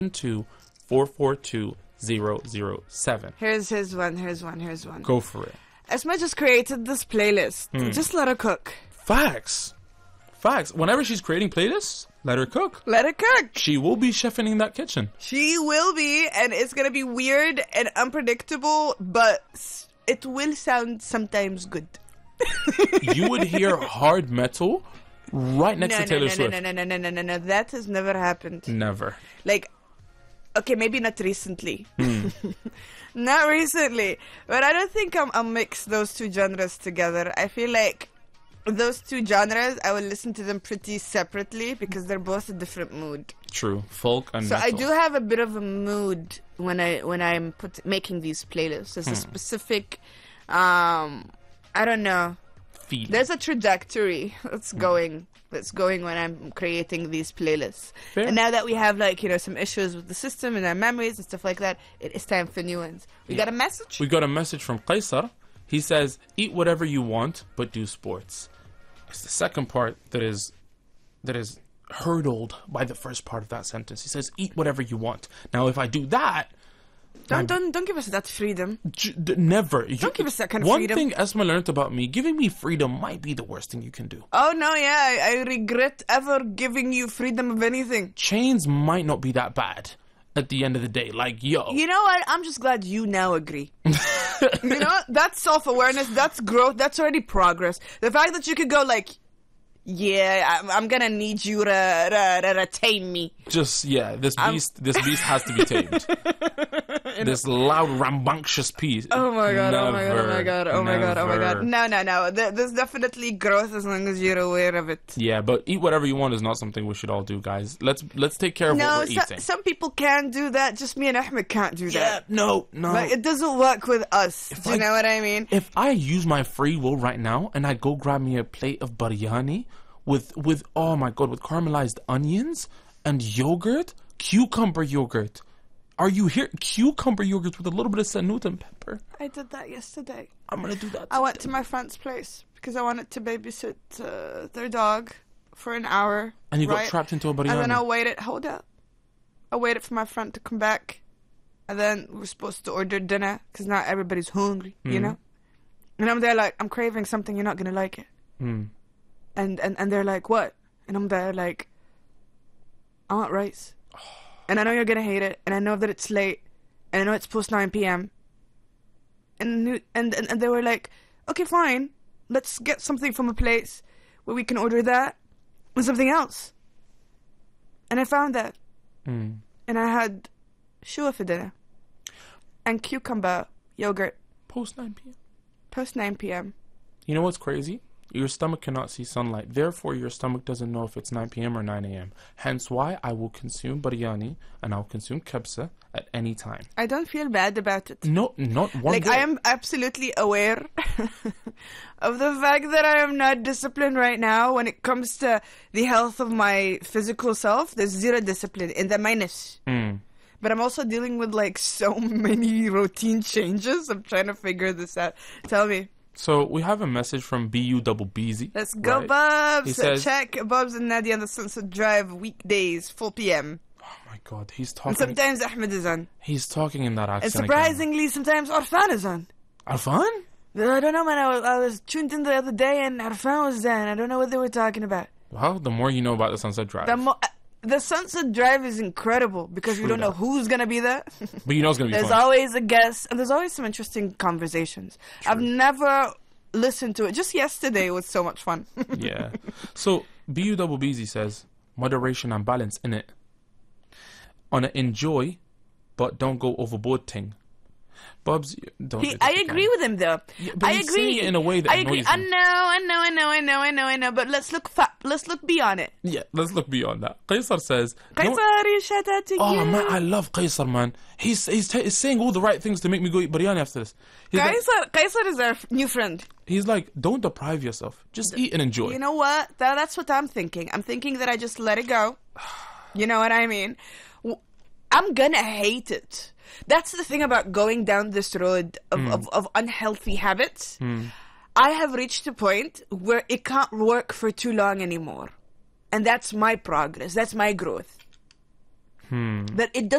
to 442007. Here's one. Go for it. Esma just created this playlist. Just let her cook. Facts. Whenever she's creating playlists, let her cook. Let her cook. She will be chefing in that kitchen. She will be, and it's gonna be weird and unpredictable, but it will sound sometimes good. You would hear hard metal right next to Taylor Swift. No. That has never happened. Never. Like, okay, maybe not recently. Not recently. But I don't think I'll mix those two genres together. I feel like those two genres, I will listen to them pretty separately because they're both a different mood. True. Folk and so metal. I do have a bit of a mood when I'm making these playlists. There's a specific, I don't know. Feeling. There's a trajectory that's going when I'm creating these playlists. Fair. And now that we have some issues with the system and our memories and stuff like that, it is time for new ones. We got a message? We got a message from Qaisar. He says, eat whatever you want, but do sports. It's the second part that is hurdled by the first part of that sentence. He says, eat whatever you want. Now, if I do that... Don't give us that freedom. Never. Don't give us that kind of One freedom. thing Esma learned about me, giving me freedom might be the worst thing you can do. Oh, no, yeah. I regret ever giving you freedom of anything. Chains might not be that bad at the end of the day. Like, yo. You know what? I'm just glad you now agree. You know, that's self-awareness. That's growth. That's already progress. The fact that you could go yeah, I'm gonna need you to tame me. Just, this beast has to be tamed. This loud, rambunctious piece. Oh my god, Never, oh my god. No. There's definitely growth as long as you're aware of it. Yeah, but eat whatever you want is not something we should all do, guys. Let's take care of what we're eating. Some people can do that. Just me and Ahmed can't do that. Yeah, no. Like, it doesn't work with us. Do you know what I mean? If I use my free will right now and I go grab me a plate of biryani with oh my god, with caramelized onions and yogurt, cucumber yogurt. Are you here? Cucumber yogurt with a little bit of sanout and pepper. I did that yesterday. I'm gonna do that today. I went to my friend's place because I wanted to babysit their dog for an hour. And you got trapped into a biryani. And then I waited. Hold up. I waited for my friend to come back. And then we were supposed to order dinner because not everybody's hungry, you know? And I'm there like, I'm craving something, you're not going to like it. And they're like, what? And I'm there like, I want rice. And I know you're going to hate it. And I know that it's late. And I know it's post 9 p.m. And they were like, okay, fine. Let's get something from a place where we can order that and something else. And I found that. And I had shua for dinner. And cucumber yogurt. Post 9 p.m. Post 9 p.m. You know what's crazy? Your stomach cannot see sunlight. Therefore, your stomach doesn't know if it's 9 p.m. or 9 a.m. Hence why I will consume biryani and I'll consume kabsa at any time. I don't feel bad about it. No, not one Like, bit. I am absolutely aware of the fact that I am not disciplined right now when it comes to the health of my physical self. There's zero discipline in the minus. But I'm also dealing with so many routine changes. I'm trying to figure this out. Tell me. So we have a message from BUBBZ. Let's go, right? Bubs. He says, check Bubs and Nadia on the Sunset Drive weekdays, 4 p.m. Oh my god, he's talking. And sometimes Ahmed is on. He's talking in that accent. And surprisingly, sometimes Arfan is on. Arfan? I don't know, man. I was tuned in the other day and Arfan was there, and I don't know what they were talking about. Well, the more you know about the Sunset Drive. The Sunset Drive is incredible because we don't know who's going to be there. But you know it's going to be There's fun. always a guest, and there's always some interesting conversations. True. I've never listened to it. Just yesterday was so much fun. Yeah. So, BUBBZ says, moderation and balance in it. On an enjoy, but don't go overboard thing. Bubs, don't. I agree with him though. Yeah, but I he's agree. saying it in a way that annoys I me. know. But let's look beyond it. Yeah, let's look beyond that. Qaisar says, Qaisar, shout out to you. Oh man, I love Qaisar, man. He's saying all the right things to make me go eat biryani after this. Qaisar is our new friend. He's like, don't deprive yourself. Just eat and enjoy. You know what? That's what I'm thinking. I'm thinking that I just let it go. You know what I mean? I'm gonna hate it. That's the thing about going down this road of unhealthy habits. I have reached a point where it can't work for too long anymore. And that's my progress. That's my growth. That it doesn't